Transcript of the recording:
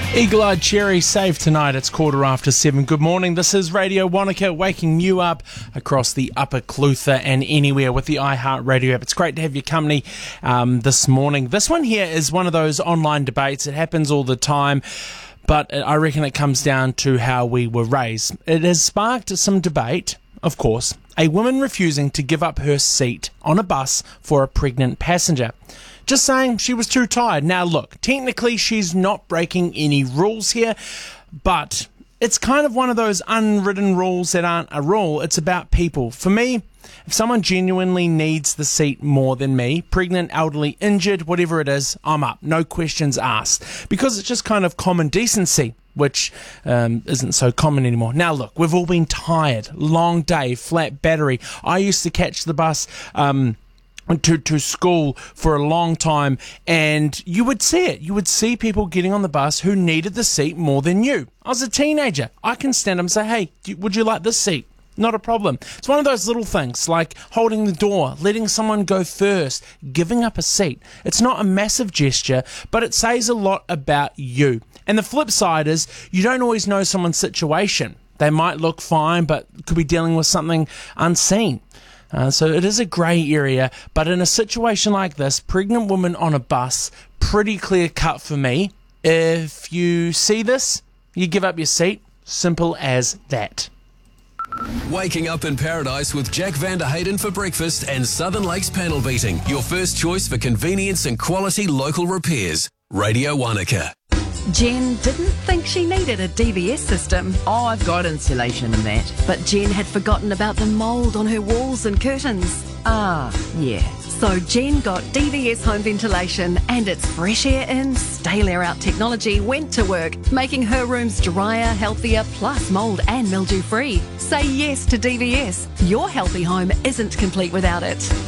Eagle-eyed Cherry saved tonight. It's 7:15. Good morning. This is Radio Wanaka, waking you up across the Upper Clutha and anywhere with the iHeartRadio app. It's great to have your company this morning. This one here is one of those online debates. It happens all the time, but I reckon it comes down to how we were raised. It has sparked some debate, of course. A woman refusing to give up her seat on a bus for a pregnant passenger. Just saying she was too tired. Now look, technically she's not breaking any rules here, but it's kind of one of those unwritten rules that aren't a rule. It's about people. For me, if someone genuinely needs the seat more than me, pregnant, elderly, injured, whatever it is, I'm up. No questions asked. Because it's just kind of common decency, which isn't so common anymore. Now look, we've all been tired. Long day, flat battery. I used to catch the bus to school for a long time, and you would see it. You would see people getting on the bus who needed the seat more than you. I was a teenager. I can stand up and say, hey, would you like this seat? Not a problem. It's one of those little things like holding the door, letting someone go first, giving up a seat. It's not a massive gesture, but it says a lot about you. And the flip side is you don't always know someone's situation. They might look fine, but could be dealing with something unseen. So it is a grey area, but in a situation like this, pregnant woman on a bus, pretty clear cut for me. If you see this, you give up your seat. Simple as that. Waking up in paradise with Jack Van der Hayden for breakfast and Southern Lakes panel beating. Your first choice for convenience and quality local repairs. Radio Wanaka. Jen didn't think she needed a DVS system. Oh, I've got insulation and that. But Jen had forgotten about the mould on her walls and curtains. Ah, yeah. So Jen got DVS home ventilation, and its fresh air in, stale air out technology went to work, making her rooms drier, healthier, plus mould and mildew free. Say yes to DVS. Your healthy home isn't complete without it.